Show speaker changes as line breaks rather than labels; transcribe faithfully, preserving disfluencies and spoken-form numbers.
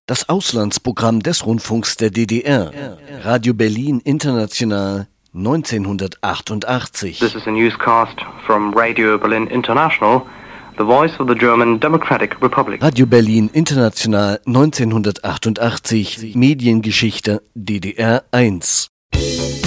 Das Auslandsprogramm des Rundfunks der D D R. Radio Berlin International neunzehnhundertachtundachtzig.
This is a newscast from Radio Berlin International, the voice of the German Democratic Republic.
Radio Berlin International neunzehnhundertachtundachtzig. Mediengeschichte D D R eins.